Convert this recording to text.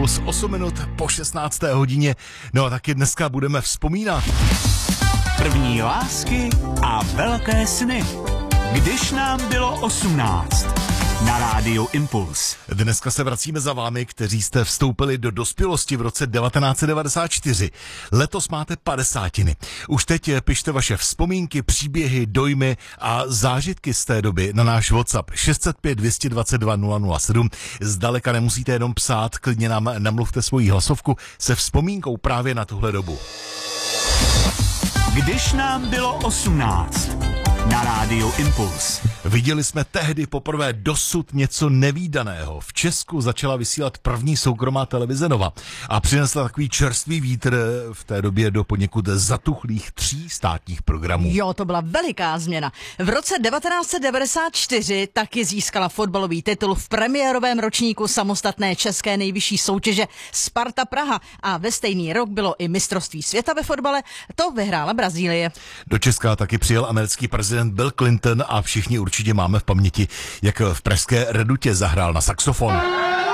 Impuls 8 minut po 16. hodině. No a taky dneska budeme vzpomínat. První lásky a velké sny. Když nám bylo 18. Na rádiu Impuls. Dneska se vracíme za vámi, kteří jste vstoupili do dospělosti v roce 1994. Letos máte 50. Už teď pište vaše vzpomínky, příběhy, dojmy a zážitky z té doby na náš WhatsApp 605 222 007. Zdaleka nemusíte jenom psát, klidně nám namluvte svoji hlasovku se vzpomínkou právě na tuhle dobu. Když nám bylo 18. Na rádiu Impuls. Viděli jsme tehdy poprvé dosud něco nevídaného. V Česku začala vysílat první soukromá televize Nova a přinesla takový čerstvý vítr v té době do poněkud zatuchlých 3 státních programů. Jo, to byla veliká změna. V roce 1994 taky získala fotbalový titul v premiérovém ročníku samostatné české nejvyšší soutěže Sparta Praha a ve stejný rok bylo i mistrovství světa ve fotbale, to vyhrála Brazílie. Do Česka taky přijel americký prezident Bill Clinton a všichni určitě máme v paměti, jak v pražské Redutě zahrál na saxofon.